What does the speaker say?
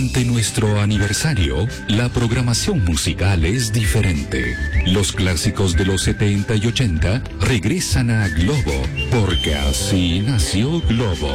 Durante nuestro aniversario, la programación musical es diferente. Los clásicos de los 70 y 80 regresan a Globo, porque así nació Globo.